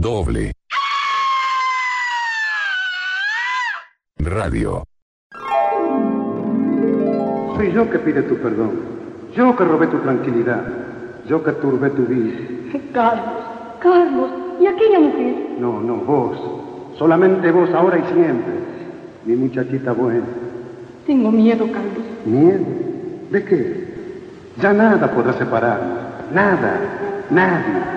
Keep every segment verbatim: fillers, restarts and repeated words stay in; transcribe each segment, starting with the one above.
Doble Radio. Soy yo que pide tu perdón. Yo que robé tu tranquilidad. Yo que turbé tu vida. Carlos, Carlos, ¿y aquella mujer? No, no, vos. Solamente vos, ahora y siempre. Mi muchachita buena. Tengo miedo, Carlos. ¿Miedo? ¿De qué? Ya nada podrá separarnos. Nada. Nadie.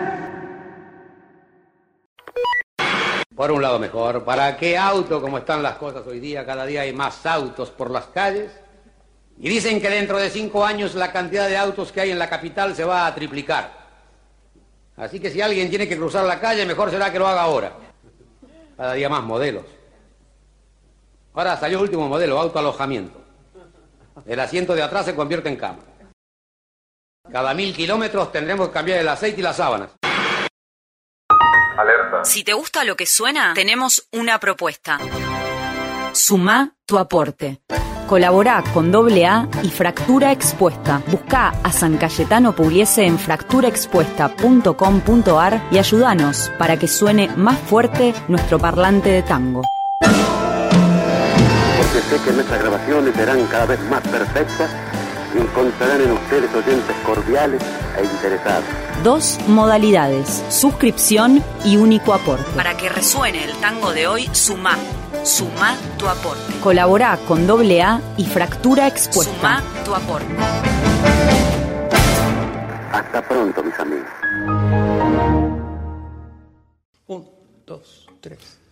Por un lado mejor, ¿para qué auto como están las cosas hoy día? Cada día hay más autos por las calles. Y dicen que dentro de cinco años la cantidad de autos que hay en la capital se va a triplicar. Así que si alguien tiene que cruzar la calle, mejor será que lo haga ahora. Cada día más modelos. Ahora salió el último modelo, autoalojamiento. El asiento de atrás se convierte en cama. Cada mil kilómetros tendremos que cambiar el aceite y las sábanas. Alerta. Si te gusta lo que suena, tenemos una propuesta. Sumá tu aporte. Colaborá con doble A y Fractura Expuesta. Buscá a San Cayetano Pugliese en fractura expuesta punto com punto ar y ayúdanos para que suene más fuerte nuestro parlante de tango. Porque sé que nuestras grabaciones serán cada vez más perfectas y encontrarán en ustedes oyentes cordiales e interesados. Dos modalidades, suscripción y único aporte. Para que resuene el tango de hoy, sumá. Sumá tu aporte. Colaborá con doble A y Fractura Expuesta. Sumá tu aporte. Hasta pronto, mis amigos. Un, dos, tres.